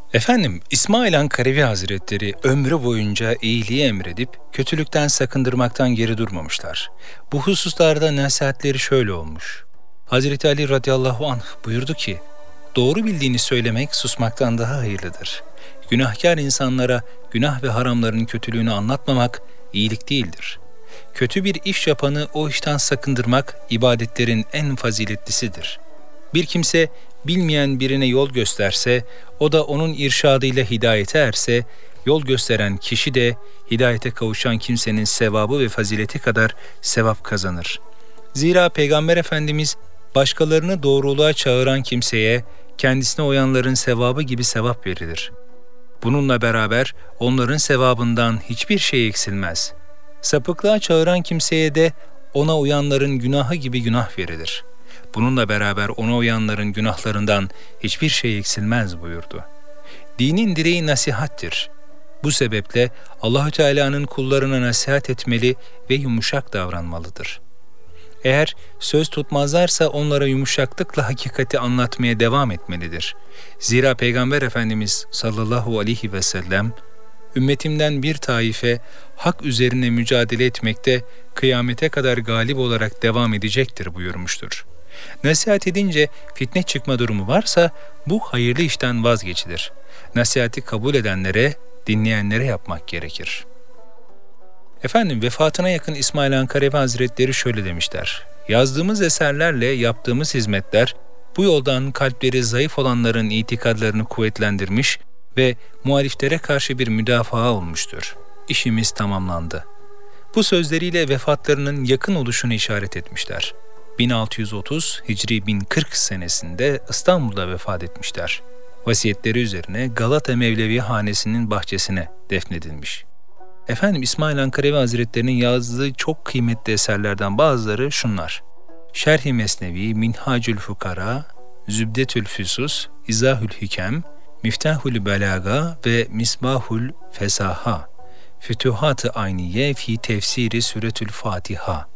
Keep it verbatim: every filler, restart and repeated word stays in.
Efendim, İsmail Ankaravi Hazretleri ömrü boyunca iyiliği emredip kötülükten sakındırmaktan geri durmamışlar. Bu hususlarda nasihatleri şöyle olmuş. Hazreti Ali radıyallahu anh buyurdu ki, doğru bildiğini söylemek susmaktan daha hayırlıdır. Günahkar insanlara günah ve haramların kötülüğünü anlatmamak iyilik değildir. Kötü bir iş yapanı o işten sakındırmak ibadetlerin en faziletlisidir. Bir kimse bilmeyen birine yol gösterse, o da onun irşadıyla hidayete erse, yol gösteren kişi de hidayete kavuşan kimsenin sevabı ve fazileti kadar sevap kazanır. Zira Peygamber Efendimiz başkalarını doğruluğa çağıran kimseye kendisine uyanların sevabı gibi sevap verilir. Bununla beraber onların sevabından hiçbir şey eksilmez. Sapıklığa çağıran kimseye de ona uyanların günahı gibi günah verilir. Bununla beraber ona uyanların günahlarından hiçbir şey eksilmez buyurdu. Dinin direği nasihattir. Bu sebeple Allahü Teala'nın kullarına nasihat etmeli ve yumuşak davranmalıdır. Eğer söz tutmazlarsa onlara yumuşaklıkla hakikati anlatmaya devam etmelidir. Zira Peygamber Efendimiz sallallahu aleyhi ve sellem, ümmetimden bir taife hak üzerine mücadele etmekte kıyamete kadar galip olarak devam edecektir buyurmuştur. Nasihat edince fitne çıkma durumu varsa bu hayırlı işten vazgeçilir. Nasihati kabul edenlere, dinleyenlere yapmak gerekir. Efendim, vefatına yakın İsmail Ankaravi Hazretleri şöyle demişler. Yazdığımız eserlerle yaptığımız hizmetler bu yoldan kalpleri zayıf olanların itikadlarını kuvvetlendirmiş ve muhaliflere karşı bir müdafaa olmuştur. İşimiz tamamlandı. Bu sözleriyle vefatlarının yakın oluşunu işaret etmişler. bin altı yüz otuz Hicri bin kırk senesinde İstanbul'da vefat etmişler. Vasiyetleri üzerine Galata Mevlevi Hanesi'nin bahçesine defnedilmiş. Efendim, İsmail Ankaravi Hazretleri'nin yazdığı çok kıymetli eserlerden bazıları şunlar: Şerh-i Mesnevi, Minhacül Fukara, Zübdetül Füsus, İzahül Hikem, Miftahül Belaga ve Misbahül Fesaha, Fütuhat-ı Ayniye fi Tefsiri Süretül Fatiha.